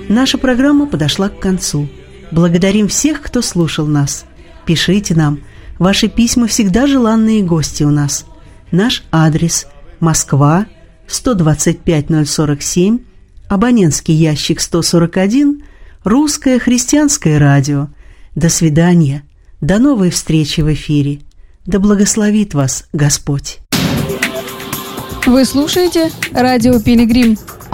Наша программа подошла к концу. Благодарим всех, кто слушал нас. Пишите нам. Ваши письма всегда желанные гости у нас. Наш адрес: Москва, 125-047, абонентский ящик 141, Русское христианское радио. До свидания. До новой встречи в эфире. Да благословит вас Господь. Вы слушаете радио Пилигрим.